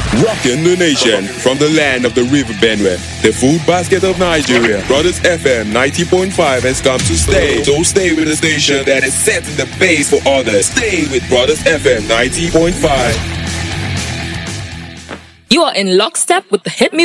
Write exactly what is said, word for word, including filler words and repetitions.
Rocking the nation from the land of the river Benue, the food basket of Nigeria. Brothers F M ninety point five has come to stay. So stay with the station that is setting the pace for others. Stay with Brothers F M ninety point five. You are in lockstep with the hit music.